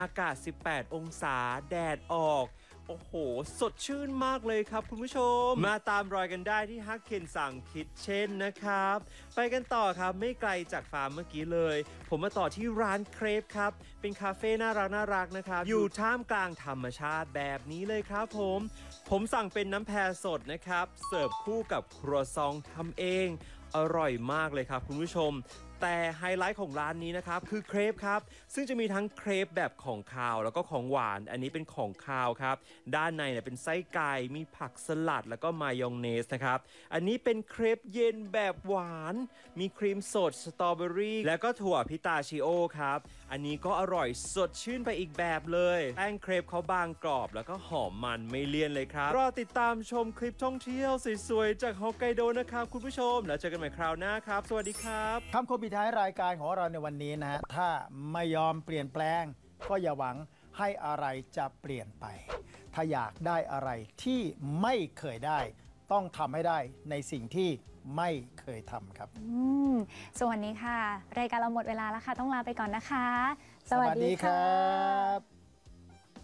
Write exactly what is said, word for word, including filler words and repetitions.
อากาศ สิบแปด องศา แดดออก โอ้โห สดชื่นมากเลยครับคุณผู้ชม มาตามรอยกันได้ที่ฮักเคนซังคิทเช่นนะครับ ไปกันต่อครับไม่ไกลจากฟาร์มเมื่อกี้เลย ผมมาต่อที่ร้านเครปครับ เป็นคาเฟ่น่ารักน่ารักนะครับ อยู่ท่ามกลางธรรมชาติแบบนี้เลยครับผม ผมสั่งเป็นน้ำแพรสดนะครับ เสิร์ฟคู่กับครัวซองทำเอง อร่อยมากเลยครับคุณผู้ชม แต่ไฮไลท์ของร้านนี้นะครับคือเครปครับซึ่งจะมีทั้งเครปแบบของคาวแล้วก็ของหวานอันนี้เป็นของคาวครับด้านในเนี่ยเป็นไส้ไก่มีผักสลัดแล้วก็มายองเนสนะครับอันนี้เป็นเครปเย็นแบบหวานมีครีมสดสตรอเบอรี่แล้วก็ถั่วพิตาชิโอครับอันนี้ก็อร่อยสดชื่นไปอีกแบบเลยแป้งเครปเขาบางกรอบแล้วก็หอมมันไม่เลี่ยนเลยครับรอติดตามชมคลิปท่องเที่ยวสวยๆจากฮอกไกโดนะครับคุณผู้ชมแล้วเจอกันใหม่คราวหน้าครับสวัสดีครับคำคมปิดท้ายรายการของเราในวันนี้นะฮะถ้าไม่ยอมเปลี่ยนแปลงก็อย่าหวังให้อะไรจะเปลี่ยนไป ถ้าอยากได้อะไรที่ไม่เคยได้ ต้องทำให้ได้ในสิ่งที่ไม่เคยทำครับอืมส่วนนี้ค่ะ รายการเราหมดเวลาแล้วค่ะ ต้องลาไปก่อนนะคะสวัสดีครับ